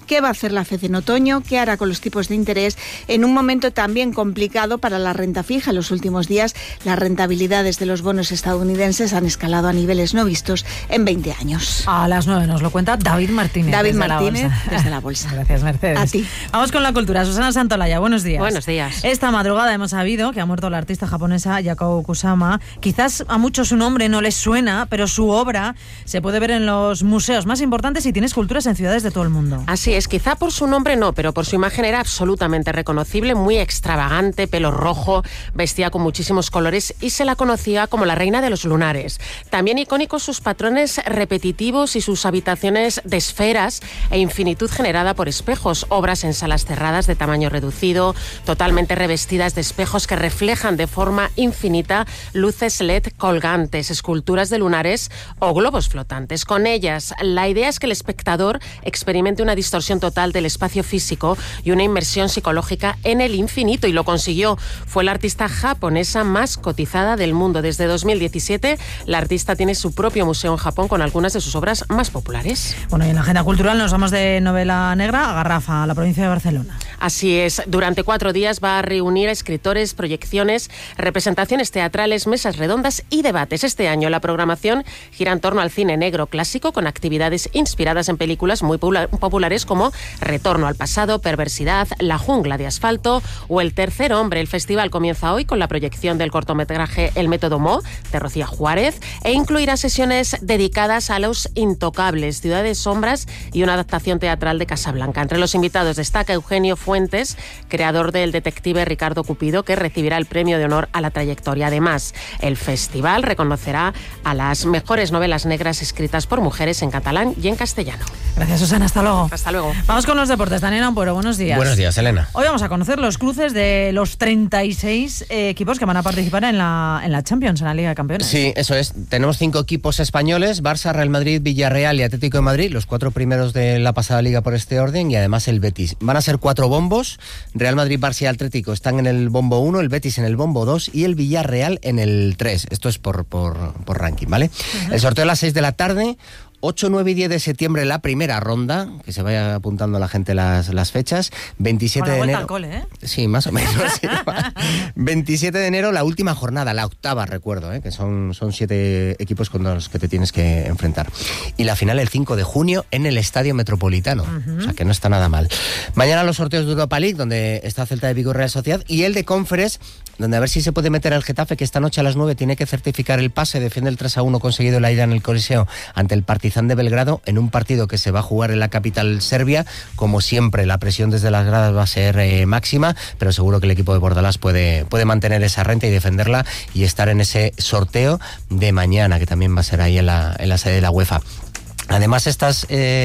qué va a hacer la FED en otoño, qué hará con los tipos de interés en un momento también complicado para la renta fija. En los últimos días, las rentabilidades de los bonos estadounidenses han escalado a niveles no vistos en 20 años. A las 9 nos lo cuenta David Martínez. David Martínez, desde la Bolsa. Gracias, Mercedes. A ti. Vamos con la cultura. Susana Santolaya, buenos días. Buenos días. Esta madrugada hemos sabido que ha muerto la artista japonesa Yoko Kusama. Quizás a muchos su nombre no les suena, pero su obra se puede ver en los museos más importantes y tiene esculturas en ciudades de todo el mundo. Así es, quizá por su nombre no, pero por su imagen era absolutamente reconocible, muy extravagante, pelo rojo, vestía con muchísimos colores y se la conocía como la reina de los lunares. También icónicos sus patrones repetitivos y sus habitaciones de esferas e infinitud generada por espejos, obras en salas cerradas de tamaño reducido, totalmente revestidas de espejos que reflejan de forma infinita luces LED colgantes, esculturas de lunares o globos flotantes. Con ellas, la idea es que el espectador experimente una distorsión total del espacio físico y una inmersión psicológica en el infinito, y lo consiguió. Fue la artista japonesa más cotizada del mundo. Desde 2017, la artista tiene su propio museo en Japón con algunas de sus obras más populares. Bueno, y en la agenda cultural nos vamos de novela negra a Garrafa, a la provincia de Barcelona. Así es, durante 4 días va a reunir a escritores, proyecciones, representaciones teatrales, mesas redondas y debates. Este año la programación gira en torno al cine negro clásico, con actividades inspiradas en películas muy populares como Retorno al pasado, Perversidad, La jungla de asfalto o El tercer hombre. El festival comienza hoy con la proyección del cortometraje El método Mo, de Rocía Juárez, e incluirá sesiones dedicadas a Los intocables, Ciudad de sombras y una adaptación teatral de Casablanca. Entre los invitados destaca Eugenio Fuentes, creador del detective Ricardo Cupido, que recibirá el premio de honor a la trayectoria. Además, el festival reconocerá a las mejores novelas negras escritas por mujeres en catalán y en castellano. Gracias, Susana. Hasta luego. Hasta luego. Vamos con los deportes. Daniel Ampuero, buenos días. Buenos días, Elena. Hoy vamos a conocer los cruces de los 36 equipos que van a participar en la Champions, en la Liga de Campeones. Sí, eso es. Tenemos 5 equipos españoles: Barça, Real Madrid, Villarreal y Atlético de Madrid, los 4 primeros de la pasada liga por este orden, y además el Betis. Van a ser 4 bombos. Real Madrid, Barça y Atlético están en el bombo 1, el Betis en el bombo 2 y el Villarreal en el 3. Esto es por ranking, ¿vale? El sorteo a las 6 de la tarde. 8, 9 y 10 de septiembre la primera ronda, que se vaya apuntando a la gente las fechas. 27 de enero. Al cole, ¿eh? Sí, más o menos. Sí. 27 de enero la última jornada, la octava, recuerdo, que son 7 equipos con los que te tienes que enfrentar. Y la final el 5 de junio en el Estadio Metropolitano. O sea que no está nada mal. Mañana los sorteos de Europa League, donde está Celta de Vigo y Real Sociedad, y el de Conference, donde a ver si se puede meter al Getafe, que esta noche a las 9 tiene que certificar el pase, defiende el 3-1 conseguido la ida en el Coliseo ante el Partizan de Belgrado, en un partido que se va a jugar en la capital serbia. Como siempre, la presión desde las gradas va a ser máxima, pero seguro que el equipo de Bordalás puede mantener esa renta y defenderla y estar en ese sorteo de mañana, que también va a ser ahí en la sede de la UEFA. Además, estos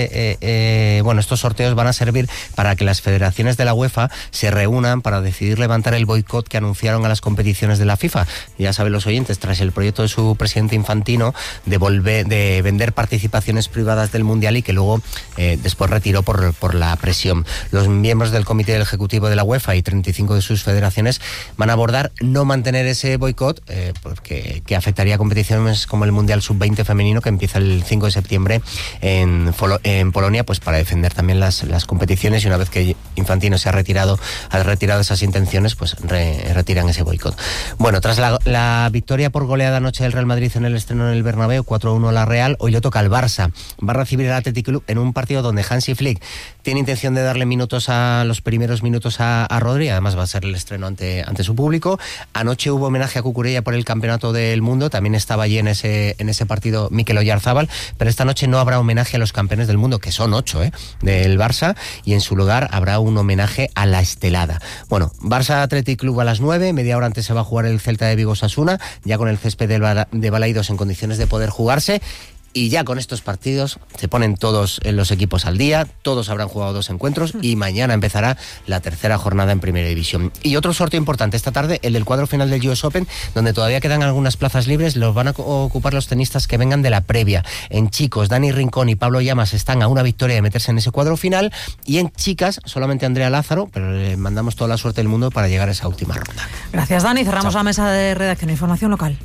sorteos van a servir para que las federaciones de la UEFA se reúnan para decidir levantar el boicot que anunciaron a las competiciones de la FIFA. Ya saben los oyentes, tras el proyecto de su presidente Infantino de vender participaciones privadas del Mundial, y que luego después retiró por la presión. Los miembros del Comité del Ejecutivo de la UEFA y 35 de sus federaciones van a abordar no mantener ese boicot, porque afectaría a competiciones como el Mundial Sub-20 femenino, que empieza el 5 de septiembre en Polonia, pues para defender también las competiciones, y una vez que Infantino ha retirado esas intenciones, pues retiran ese boicot. Bueno, tras la victoria por goleada anoche del Real Madrid en el estreno en el Bernabéu, 4-1 a la Real, hoy le toca al Barça. Va a recibir al Athletic Club en un partido donde Hansi Flick tiene intención de darle los primeros minutos a Rodri. Además va a ser el estreno ante su público. Anoche hubo homenaje a Cucurella por el Campeonato del Mundo, también estaba allí en ese partido Mikel Oyarzábal, pero esta noche no habrá homenaje a los campeones del mundo, que son 8 del Barça, y en su lugar habrá un homenaje a la Estelada. Bueno, Barça Athletic Club a las 9, media hora antes se va a jugar el Celta de Vigo Osasuna, ya con el césped de Balaidos en condiciones de poder jugarse. Y ya con estos partidos se ponen todos los equipos al día, todos habrán jugado 2 encuentros y mañana empezará la tercera jornada en Primera División. Y otro sorteo importante esta tarde, el del cuadro final del US Open, donde todavía quedan algunas plazas libres. Los van a ocupar los tenistas que vengan de la previa. En chicos, Dani Rincón y Pablo Llamas están a una victoria de meterse en ese cuadro final, y en chicas solamente Andrea Lázaro, pero le mandamos toda la suerte del mundo para llegar a esa última ronda. Gracias, Dani. Cerramos la mesa de redacción e información local.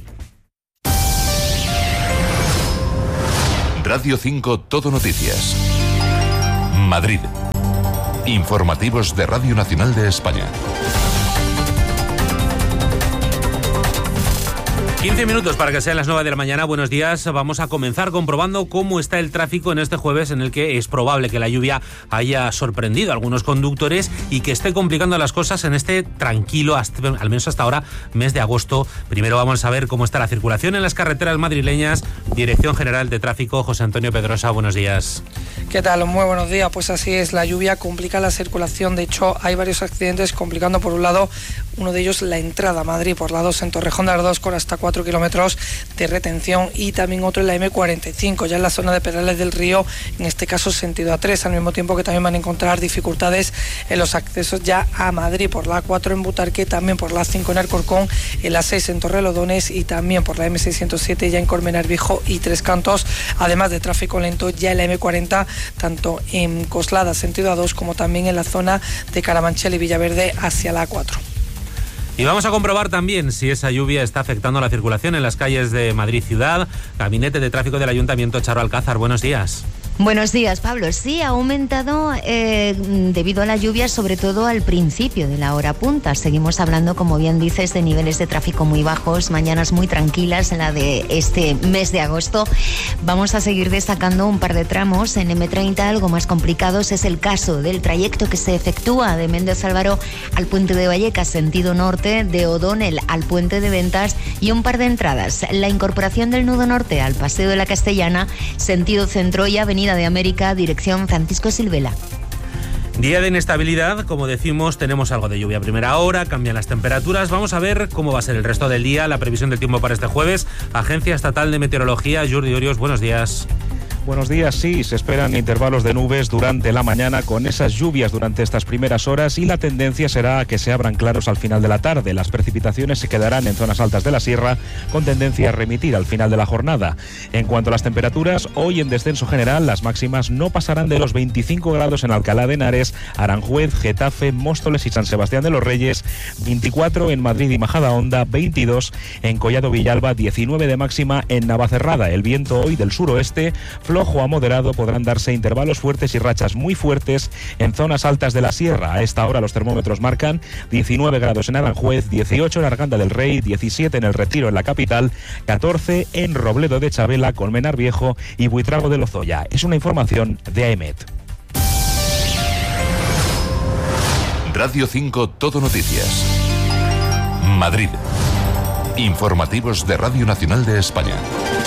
Radio 5 Todo Noticias. Madrid. Informativos de Radio Nacional de España. 15 minutos para que sean las 9 de la mañana. Buenos días. Vamos a comenzar comprobando cómo está el tráfico en este jueves, en el que es probable que la lluvia haya sorprendido a algunos conductores y que esté complicando las cosas en este tranquilo, al menos hasta ahora, mes de agosto. Primero vamos a ver cómo está la circulación en las carreteras madrileñas. Dirección General de Tráfico, José Antonio Pedrosa, buenos días. ¿Qué tal? Muy buenos días. Pues así es, la lluvia complica la circulación. De hecho, hay varios accidentes complicando, por un lado, uno de ellos la entrada a Madrid por la 2 en Torrejón de Ardoz, con hasta 4 kilómetros de retención, y también otro en la M45, ya en la zona de Perales del Río, en este caso sentido A3, al mismo tiempo que también van a encontrar dificultades en los accesos ya a Madrid por la A4 en Butarque, también por la A5 en Alcorcón, en la 6 en Torrelodones y también por la M607 ya en Colmenar Viejo y Tres Cantos, además de tráfico lento ya en la M40, tanto en Coslada sentido A2 como también en la zona de Carabanchel y Villaverde hacia la A4. Y vamos a comprobar también si esa lluvia está afectando la circulación en las calles de Madrid Ciudad. Gabinete de Tráfico del Ayuntamiento, Charo Alcázar, buenos días. Buenos días, Pablo. Sí, ha aumentado debido a la lluvia, sobre todo al principio de la hora punta. Seguimos hablando, como bien dices, de niveles de tráfico muy bajos, mañanas muy tranquilas en la de este mes de agosto. Vamos a seguir destacando un par de tramos en M30 algo más complicados. Es el caso del trayecto que se efectúa de Méndez Álvaro al Puente de Vallecas, sentido norte, de O'Donnell al Puente de Ventas, y un par de entradas. La incorporación del nudo norte al Paseo de la Castellana, sentido centro, y Avenida de América, dirección Francisco Silvela. Día de inestabilidad, como decimos, tenemos algo de lluvia a primera hora, cambian las temperaturas. Vamos a ver cómo va a ser el resto del día, la previsión del tiempo para este jueves. Agencia Estatal de Meteorología, Jordi Orios, buenos días. Buenos días, sí, se esperan intervalos de nubes durante la mañana con esas lluvias durante estas primeras horas, y la tendencia será a que se abran claros al final de la tarde. Las precipitaciones se quedarán en zonas altas de la sierra, con tendencia a remitir al final de la jornada. En cuanto a las temperaturas, hoy en descenso general, las máximas no pasarán de los 25 grados en Alcalá de Henares, Aranjuez, Getafe, Móstoles y San Sebastián de los Reyes, 24 en Madrid y Majadahonda, 22 en Collado Villalba, 19 de máxima en Navacerrada. El viento hoy del suroeste, flojo a moderado, podrán darse intervalos fuertes y rachas muy fuertes en zonas altas de la sierra. A esta hora los termómetros marcan 19 grados en Aranjuez, 18 en Arganda del Rey, 17 en El Retiro en la capital, 14 en Robledo de Chabela, Colmenar Viejo y Buitrago de Lozoya. Es una información de AEMET. Radio 5 Todo Noticias. Madrid. Informativos de Radio Nacional de España.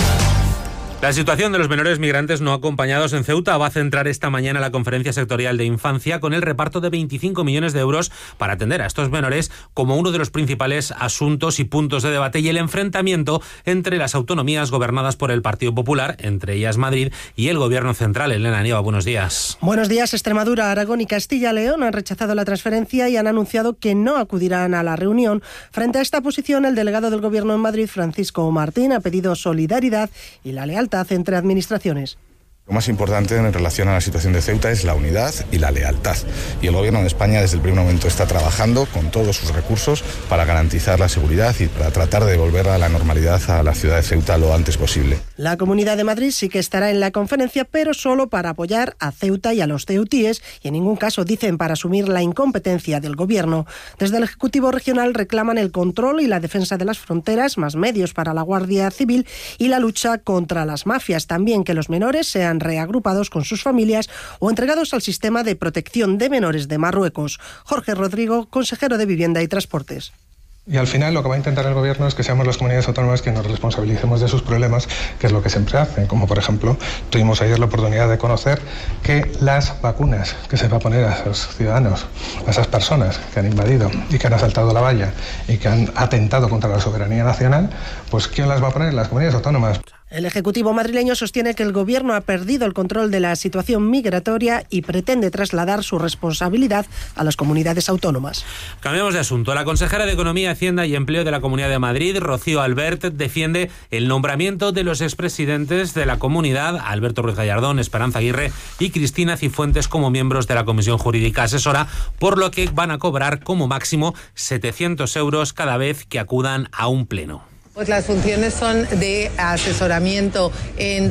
La situación de los menores migrantes no acompañados en Ceuta va a centrar esta mañana la Conferencia Sectorial de Infancia, con el reparto de 25 millones de euros para atender a estos menores como uno de los principales asuntos y puntos de debate, y el enfrentamiento entre las autonomías gobernadas por el Partido Popular, entre ellas Madrid, y el Gobierno central. Elena Nieva, buenos días. Buenos días. Extremadura, Aragón y Castilla-León han rechazado la transferencia y han anunciado que no acudirán a la reunión. Frente a esta posición, el delegado del Gobierno en Madrid, Francisco Martín, ha pedido solidaridad y la lealtad entre administraciones. Lo más importante en relación a la situación de Ceuta es la unidad y la lealtad. Y el Gobierno de España desde el primer momento está trabajando con todos sus recursos para garantizar la seguridad y para tratar de devolver a la normalidad a la ciudad de Ceuta lo antes posible. La Comunidad de Madrid sí que estará en la conferencia, pero solo para apoyar a Ceuta y a los ceutíes, y en ningún caso, dicen, para asumir la incompetencia del Gobierno. Desde el Ejecutivo Regional reclaman el control y la defensa de las fronteras, más medios para la Guardia Civil y la lucha contra las mafias. También que los menores sean reagrupados con sus familias o entregados al sistema de protección de menores de Marruecos. Jorge Rodrigo, consejero de Vivienda y Transportes. Y al final lo que va a intentar el Gobierno es que seamos las comunidades autónomas que nos responsabilicemos de sus problemas, que es lo que siempre hacen. Como por ejemplo, tuvimos ayer la oportunidad de conocer que las vacunas que se va a poner a esos ciudadanos, a esas personas que han invadido y que han asaltado la valla y que han atentado contra la soberanía nacional, pues ¿quién las va a poner? Las comunidades autónomas. El Ejecutivo madrileño sostiene que el Gobierno ha perdido el control de la situación migratoria y pretende trasladar su responsabilidad a las comunidades autónomas. Cambiamos de asunto. La consejera de Economía, Hacienda y Empleo de la Comunidad de Madrid, Rocío Albert, defiende el nombramiento de los expresidentes de la comunidad, Alberto Ruiz Gallardón, Esperanza Aguirre y Cristina Cifuentes, como miembros de la Comisión Jurídica Asesora, por lo que van a cobrar como máximo 700 euros cada vez que acudan a un pleno. Pues las funciones son de asesoramiento en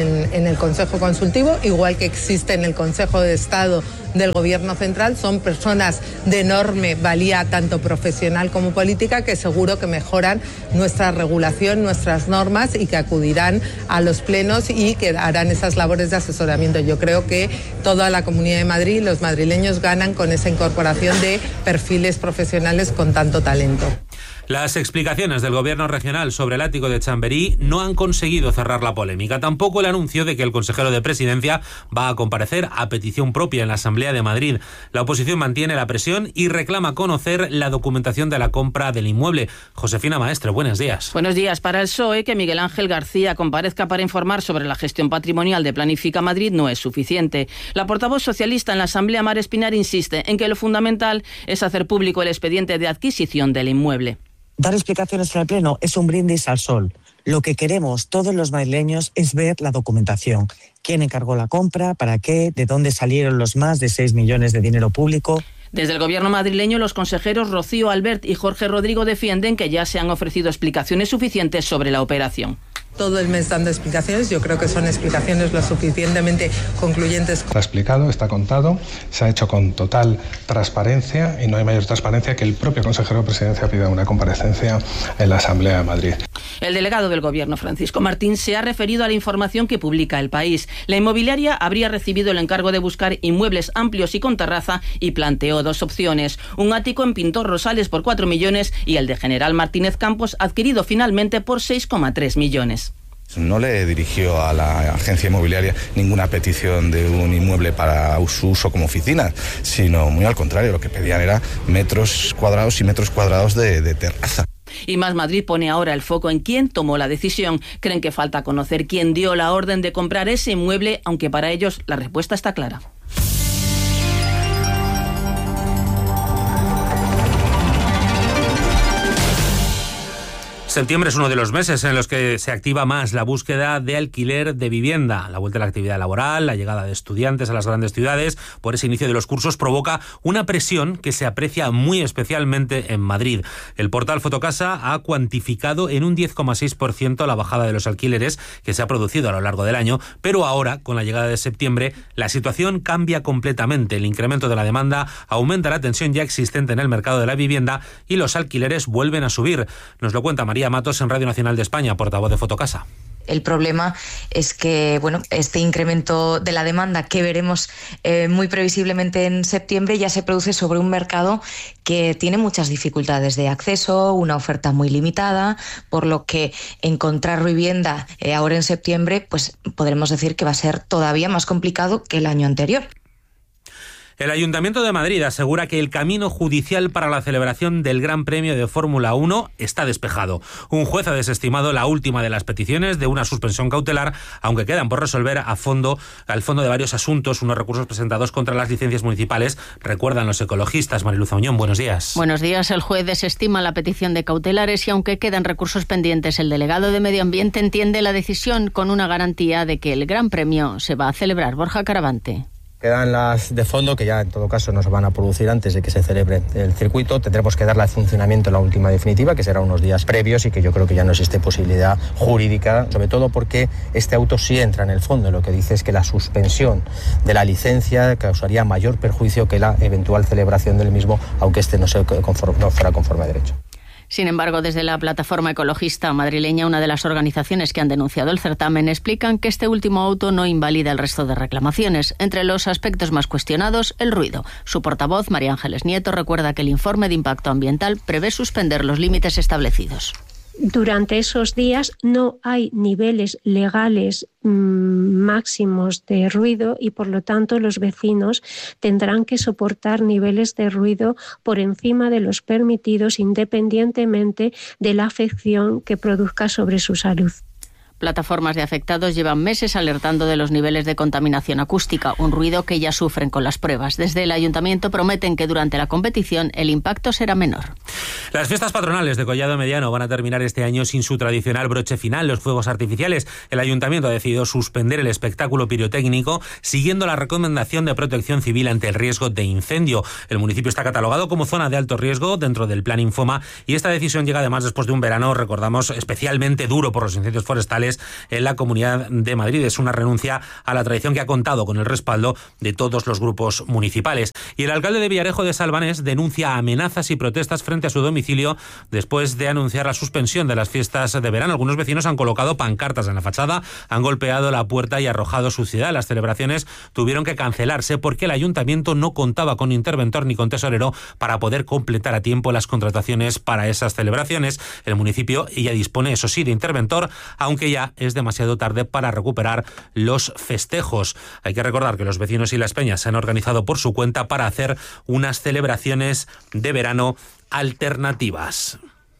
el Consejo Consultivo, igual que existe en el Consejo de Estado del Gobierno Central. Son personas de enorme valía, tanto profesional como política, que seguro que mejoran nuestra regulación, nuestras normas, y que acudirán a los plenos y que harán esas labores de asesoramiento. Yo creo que toda la Comunidad de Madrid, los madrileños, ganan con esa incorporación de perfiles profesionales con tanto talento. Las explicaciones del Gobierno regional sobre el ático de Chamberí no han conseguido cerrar la polémica. Tampoco el anuncio de que el consejero de Presidencia va a comparecer a petición propia en la Asamblea de Madrid. La oposición mantiene la presión y reclama conocer la documentación de la compra del inmueble. Josefina Maestre, buenos días. Buenos días. Para el PSOE, que Miguel Ángel García comparezca para informar sobre la gestión patrimonial de Planifica Madrid no es suficiente. La portavoz socialista en la Asamblea, Mar Espinar, insiste en que lo fundamental es hacer público el expediente de adquisición del inmueble. Dar explicaciones en el Pleno es un brindis al sol. Lo que queremos todos los madrileños es ver la documentación. ¿Quién encargó la compra? ¿Para qué? ¿De dónde salieron los más de 6 millones de dinero público? Desde el Gobierno madrileño, los consejeros Rocío Albert y Jorge Rodrigo defienden que ya se han ofrecido explicaciones suficientes sobre la operación. Todo el mes dando explicaciones, yo creo que son explicaciones lo suficientemente concluyentes. Está explicado, está contado, se ha hecho con total transparencia y no hay mayor transparencia que el propio consejero de Presidencia pida una comparecencia en la Asamblea de Madrid. El delegado del Gobierno, Francisco Martín, se ha referido a la información que publica El País. La inmobiliaria habría recibido el encargo de buscar inmuebles amplios y con terraza y planteó dos opciones: un ático en Pintor Rosales por 4 millones y el de General Martínez Campos, adquirido finalmente por 6,3 millones. No le dirigió a la agencia inmobiliaria ninguna petición de un inmueble para su uso como oficina, sino muy al contrario, lo que pedían era metros cuadrados y metros cuadrados de terraza. Y Más Madrid pone ahora el foco en quién tomó la decisión. Creen que falta conocer quién dio la orden de comprar ese inmueble, aunque para ellos la respuesta está clara. Septiembre es uno de los meses en los que se activa más la búsqueda de alquiler de vivienda. La vuelta a la actividad laboral, la llegada de estudiantes a las grandes ciudades por ese inicio de los cursos provoca una presión que se aprecia muy especialmente en Madrid. El portal Fotocasa ha cuantificado en un 10,6% la bajada de los alquileres que se ha producido a lo largo del año, pero ahora, con la llegada de septiembre, la situación cambia completamente. El incremento de la demanda aumenta la tensión ya existente en el mercado de la vivienda y los alquileres vuelven a subir. Nos lo cuenta María Matos en Radio Nacional de España, portavoz de Fotocasa. El problema es que este incremento de la demanda que veremos muy previsiblemente en septiembre ya se produce sobre un mercado que tiene muchas dificultades de acceso, una oferta muy limitada, por lo que encontrar vivienda ahora en septiembre, pues podremos decir que va a ser todavía más complicado que el año anterior. El Ayuntamiento de Madrid asegura que el camino judicial para la celebración del Gran Premio de Fórmula 1 está despejado. Un juez ha desestimado la última de las peticiones de una suspensión cautelar, aunque quedan por resolver al fondo de varios asuntos, unos recursos presentados contra las licencias municipales, recuerdan los ecologistas. Mariluz Auñón, buenos días. Buenos días. El juez desestima la petición de cautelares y aunque quedan recursos pendientes, el delegado de Medio Ambiente entiende la decisión con una garantía de que el Gran Premio se va a celebrar. Borja Caravante. Quedan las de fondo, que ya en todo caso no se van a producir antes de que se celebre el circuito. Tendremos que darle al funcionamiento la última definitiva, que será unos días previos, y que yo creo que ya no existe posibilidad jurídica, sobre todo porque este auto sí entra en el fondo. Lo que dice es que la suspensión de la licencia causaría mayor perjuicio que la eventual celebración del mismo, aunque este no fuera conforme a derecho. Sin embargo, desde la plataforma ecologista madrileña, una de las organizaciones que han denunciado el certamen, explican que este último auto no invalida el resto de reclamaciones. Entre los aspectos más cuestionados, el ruido. Su portavoz, María Ángeles Nieto, recuerda que el informe de impacto ambiental prevé suspender los límites establecidos. Durante esos días no hay niveles legales máximos de ruido y por lo tanto los vecinos tendrán que soportar niveles de ruido por encima de los permitidos independientemente de la afección que produzca sobre su salud. Plataformas de afectados llevan meses alertando de los niveles de contaminación acústica, un ruido que ya sufren con las pruebas. Desde el Ayuntamiento prometen que durante la competición el impacto será menor. Las fiestas patronales de Collado Mediano van a terminar este año sin su tradicional broche final, los fuegos artificiales. El Ayuntamiento ha decidido suspender el espectáculo pirotécnico siguiendo la recomendación de Protección Civil ante el riesgo de incendio. El municipio está catalogado como zona de alto riesgo dentro del Plan Infoma y esta decisión llega además después de un verano, recordamos, especialmente duro por los incendios forestales en la Comunidad de Madrid. Es una renuncia a la tradición que ha contado con el respaldo de todos los grupos municipales. Y el alcalde de Villarejo de Salvanés denuncia amenazas y protestas frente a su domicilio después de anunciar la suspensión de las fiestas de verano. Algunos vecinos han colocado pancartas en la fachada, han golpeado la puerta y arrojado suciedad. Las celebraciones tuvieron que cancelarse porque el ayuntamiento no contaba con interventor ni con tesorero para poder completar a tiempo las contrataciones para esas celebraciones. El municipio ya dispone, eso sí, de interventor, aunque ya es demasiado tarde para recuperar los festejos. Hay que recordar que los vecinos y las peñas se han organizado por su cuenta para hacer unas celebraciones de verano alternativas.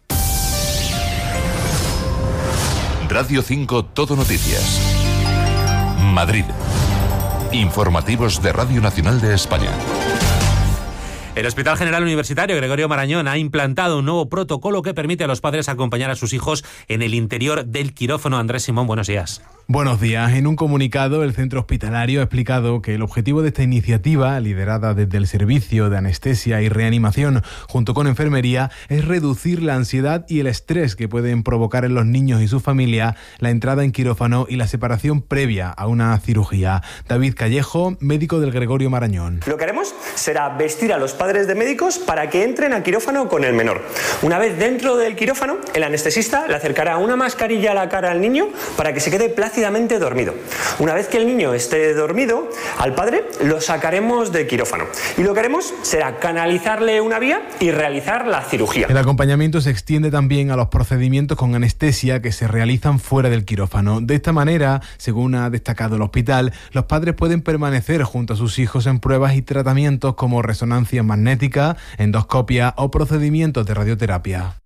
Radio 5 Todo Noticias. Madrid. Informativos de Radio Nacional de España. El Hospital General Universitario Gregorio Marañón ha implantado un nuevo protocolo que permite a los padres acompañar a sus hijos en el interior del quirófano. Andrés Simón, buenos días. Buenos días. En un comunicado, el centro hospitalario ha explicado que el objetivo de esta iniciativa, liderada desde el Servicio de Anestesia y Reanimación junto con Enfermería, es reducir la ansiedad y el estrés que pueden provocar en los niños y su familia la entrada en quirófano y la separación previa a una cirugía. David Callejo, médico del Gregorio Marañón. Lo que haremos será vestir a los padres de médicos para que entren al quirófano con el menor. Una vez dentro del quirófano, el anestesista le acercará una mascarilla a la cara al niño para que se quede plácidamente dormido. Una vez que el niño esté dormido, al padre lo sacaremos del quirófano y lo que haremos será canalizarle una vía y realizar la cirugía. El acompañamiento se extiende también a los procedimientos con anestesia que se realizan fuera del quirófano. De esta manera, según ha destacado el hospital, los padres pueden permanecer junto a sus hijos en pruebas y tratamientos como resonancia magnética, endoscopia o procedimientos de radioterapia.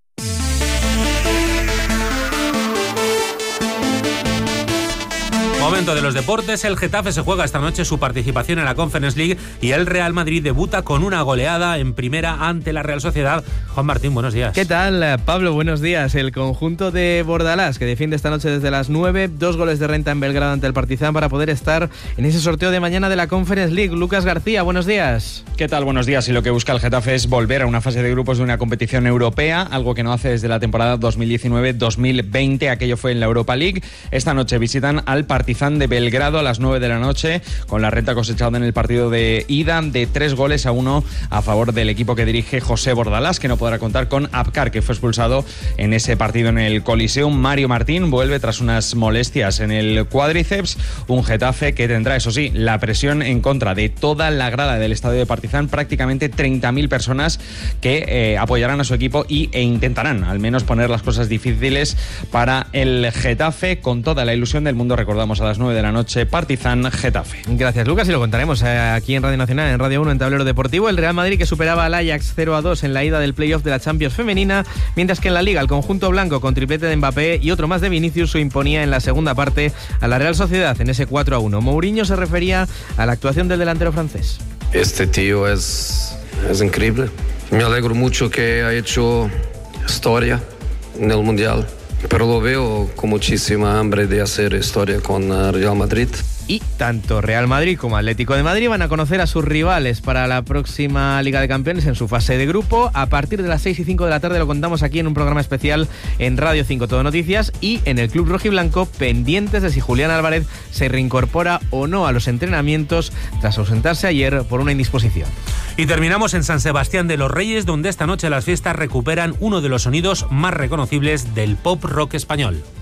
Momento de los deportes. El Getafe se juega esta noche su participación en la Conference League y el Real Madrid debuta con una goleada en primera ante la Real Sociedad. Juan Martín, buenos días. ¿Qué tal, Pablo? Buenos días. El conjunto de Bordalás, que defiende esta noche desde las 9, 2 goles de renta en Belgrado ante el Partizan para poder estar en ese sorteo de mañana de la Conference League. Lucas García, buenos días. ¿Qué tal? Buenos días. Y lo que busca el Getafe es volver a una fase de grupos de una competición europea, algo que no hace desde la temporada 2019-2020. Aquello fue en la Europa League. Esta noche visitan al Partizan de Belgrado a las 9 de la noche, con la renta cosechada en el partido de ida de 3-1 a favor del equipo que dirige José Bordalás, que no podrá contar con Abkar, que fue expulsado en ese partido en el Coliseum. Mario Martín vuelve tras unas molestias en el cuádriceps, un Getafe que tendrá, eso sí, la presión en contra de toda la grada del estadio de Partizan, prácticamente 30.000 personas que apoyarán a su equipo e intentarán al menos poner las cosas difíciles para el Getafe, con toda la ilusión del mundo. Recordamos a las 9 de la noche, Partizan Getafe. Gracias, Lucas, y lo contaremos aquí en Radio Nacional, en Radio 1, en Tablero Deportivo. El Real Madrid, que superaba al Ajax 0-2 en la ida del playoff de la Champions femenina, mientras que en la Liga el conjunto blanco, con triplete de Mbappé y otro más de Vinicius, se imponía en la segunda parte a la Real Sociedad en ese 4-1. Mourinho se refería a la actuación del delantero francés. Este tío es increíble. Me alegro mucho que ha hecho historia en el Mundial, pero lo veo con muchísima hambre de hacer historia con Real Madrid. Y tanto Real Madrid como Atlético de Madrid van a conocer a sus rivales para la próxima Liga de Campeones en su fase de grupo. A partir de las 6 y 5 de la tarde lo contamos aquí en un programa especial en Radio 5 Todo Noticias, y en el Club Rojiblanco pendientes de si Julián Álvarez se reincorpora o no a los entrenamientos tras ausentarse ayer por una indisposición. Y terminamos en San Sebastián de los Reyes, donde esta noche las fiestas recuperan uno de los sonidos más reconocibles del pop rock español.